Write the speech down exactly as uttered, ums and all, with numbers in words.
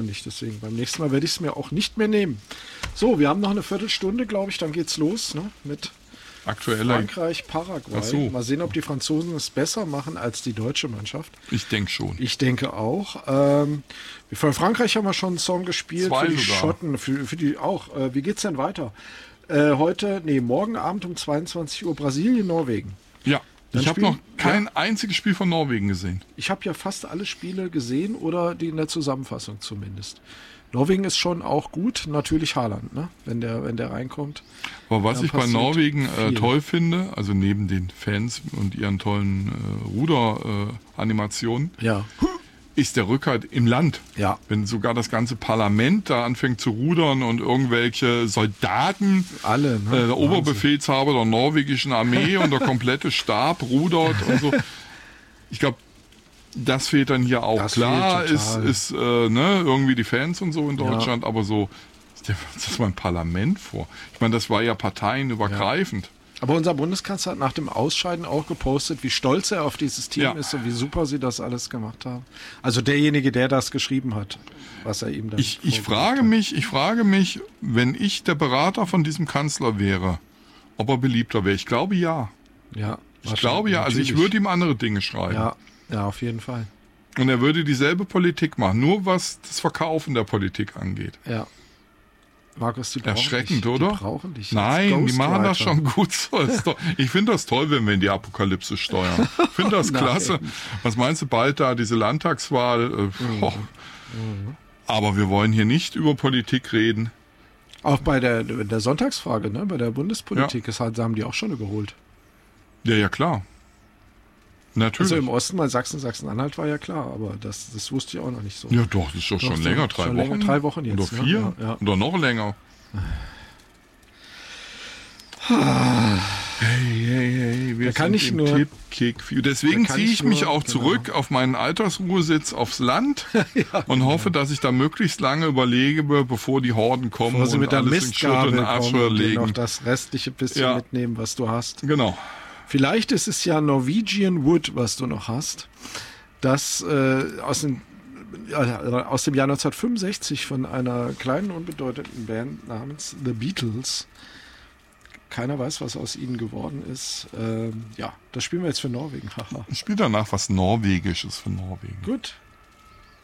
nicht. Deswegen beim nächsten Mal werde ich es mir auch nicht mehr nehmen. So, wir haben noch eine Viertelstunde, glaube ich, dann geht's los, ne? Mit aktueller Frankreich, Paraguay. So. Mal sehen, ob die Franzosen es besser machen als die deutsche Mannschaft. Ich denke schon. Ich denke auch. Ähm, für Frankreich haben wir schon einen Song gespielt. Zwei für die sogar. Schotten, für, für die auch. Äh, wie geht's denn weiter? Äh, heute, nee, morgen Abend um zweiundzwanzig Uhr Brasilien, Norwegen. Ja, Dann ich habe spielen- noch kein einziges Spiel von Norwegen gesehen. Ich habe ja fast alle Spiele gesehen oder die in der Zusammenfassung zumindest. Norwegen ist schon auch gut, natürlich Haaland, ne? Wenn der, wenn der reinkommt. Aber was Dann ich bei passiert Norwegen äh, viel. toll finde, also neben den Fans und ihren tollen äh, Ruder-Animationen, Ja. ist der Rückhalt im Land. Ja. Wenn sogar das ganze Parlament da anfängt zu rudern und irgendwelche Soldaten, Alle, ne? äh, der Wahnsinn. Oberbefehlshaber der norwegischen Armee und der komplette Stab rudert und so. Ich glaube, das fehlt dann hier auch. Das Klar fehlt ist, total. ist äh, ne, irgendwie die Fans und so in Deutschland, aber so, stell dir das mal ein Parlament vor. Ich meine, das war ja parteienübergreifend. Aber unser Bundeskanzler hat nach dem Ausscheiden auch gepostet, wie stolz er auf dieses Team Ja. ist und wie super sie das alles gemacht haben. Also derjenige, der das geschrieben hat, was er ihm dann Ich, ich vorgelegt frage hat. mich, ich frage mich, wenn ich der Berater von diesem Kanzler wäre, ob er beliebter wäre. Ich glaube ja. Ja, Ich glaube ja. Also ich natürlich. würde ihm andere Dinge schreiben. Ja, ja, auf jeden Fall. Und er würde dieselbe Politik machen, nur was das Verkaufen der Politik angeht. Ja. Markus, die brauchen Erschreckend, dich. oder? Die brauchen dich. Nein, als die machen das Ghostwriter. schon gut so. Ist doch, ich finde das toll, wenn wir in die Apokalypse steuern. Ich finde das Nein. klasse. Was meinst du, bald da diese Landtagswahl? Äh, boah. Aber wir wollen hier nicht über Politik reden. Auch bei der, der Sonntagsfrage, ne? Bei der Bundespolitik ist halt, haben die auch schon überholt. Ja, ja, klar. Natürlich. Also im Osten, weil Sachsen, Sachsen-Anhalt war ja klar, aber das, das wusste ich auch noch nicht so. Ja, doch, das ist doch, Doch, schon doch, länger, drei schon Wochen. länger, drei Wochen jetzt, Oder ne? vier. Ja, ja. Oder noch länger. Hey, hey, hey, wir Da kann sind ich im nur- Tipp-Kick. Deswegen Da kann ziehe ich ich mich nur- auch genau. zurück auf meinen Altersruhesitz aufs Land und hoffe, dass ich da möglichst lange überlege, bevor die Horden kommen Bevor sie und mit der alles in Schutt Mistgabel und Asche kommen und dir legen. noch das restliche bisschen Ja. mitnehmen, was du hast. Genau. Vielleicht ist es ja Norwegian Wood, was du noch hast, das äh, aus, dem, ja, aus dem Jahr neunzehnhundertfünfundsechzig von einer kleinen, unbedeutenden Band namens The Beatles. Keiner weiß, was aus ihnen geworden ist. Ähm, ja, das spielen wir jetzt für Norwegen. Haha. Ich spiele danach was Norwegisches für Norwegen. Gut.